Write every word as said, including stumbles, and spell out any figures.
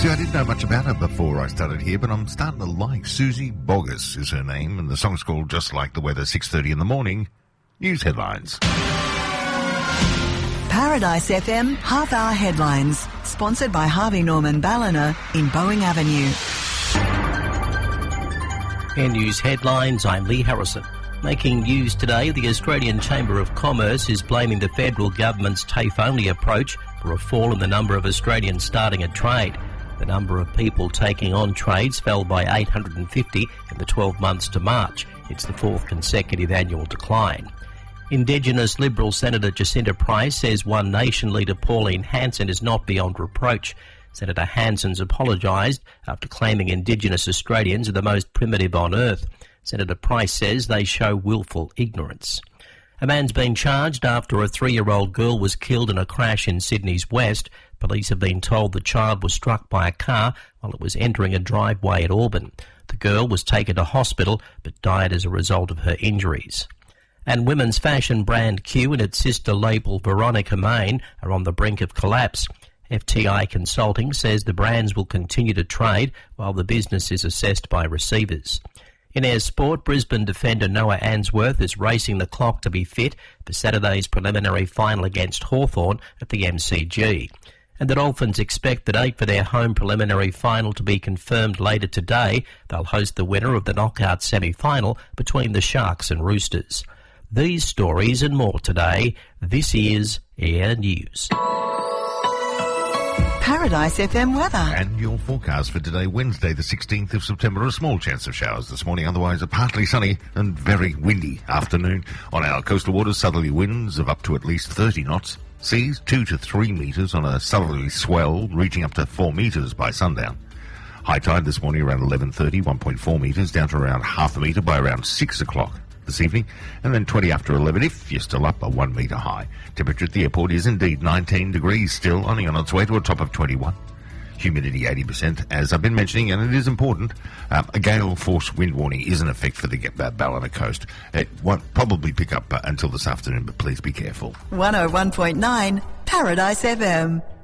See, I didn't know much about her before I started here, but I'm starting to like Susie Boggess is her name, and the song's called Just Like the Weather, six thirty in the morning. News headlines. Paradise F M half-hour headlines, sponsored by Harvey Norman Ballina in Boeing Avenue. In news headlines, I'm Lee Harrison. Making news today, the Australian Chamber of Commerce is blaming the federal government's TAFE-only approach for a fall in the number of Australians starting a trade. The number of people taking on trades fell by eight hundred fifty in the twelve months to March. It's the fourth consecutive annual decline. Indigenous Liberal Senator Jacinta Price says One Nation leader Pauline Hanson is not beyond reproach. Senator Hanson's apologised after claiming Indigenous Australians are the most primitive on earth. Senator Price says they show willful ignorance. A man's been charged after a three-year-old girl was killed in a crash in Sydney's west. Police have been told the child was struck by a car while it was entering a driveway at Auburn. The girl was taken to hospital but died as a result of her injuries. And women's fashion brand Q and its sister label Veronica Main are on the brink of collapse. F T I Consulting says the brands will continue to trade while the business is assessed by receivers. In Ayr Sport, Brisbane defender Noah Answorth is racing the clock to be fit for Saturday's preliminary final against Hawthorn at the M C G. And the Dolphins expect the date for their home preliminary final to be confirmed later today. They'll host the winner of the knockout semi-final between the Sharks and Roosters. These stories and more today. This is Air News. Paradise F M weather. And your forecast for today, Wednesday the sixteenth of September. A small chance of showers this morning, otherwise a partly sunny and very windy afternoon. On our coastal waters, southerly winds of up to at least thirty knots. Seas two to three metres on a southerly swell, reaching up to four metres by sundown. High tide this morning around eleven thirty, one point four metres, down to around half a metre by around six o'clock this evening, and then twenty after eleven if you're still up, a one metre high. Temperature at the airport is indeed nineteen degrees still, only on its way to a top of twenty-one. Humidity eighty percent, as I've been mentioning, and it is important. Um, a gale force wind warning is in effect for the uh, Ballina coast. It won't probably pick up uh, until this afternoon, but please be careful. one oh one point nine Paradise F M.